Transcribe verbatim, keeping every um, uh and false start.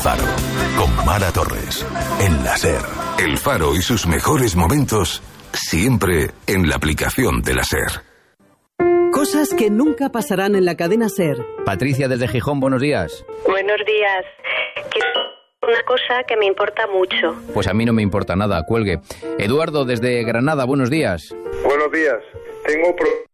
Faro, con Mara Torres, en la SER. El Faro y sus mejores momentos, siempre en la aplicación de la SER. Cosas que nunca pasarán en la cadena SER. Patricia desde Gijón, buenos días. Buenos días. Quiero una cosa que me importa mucho. Pues a mí no me importa nada, cuelgue. Eduardo desde Granada, buenos días. Buenos días. Tengo problemas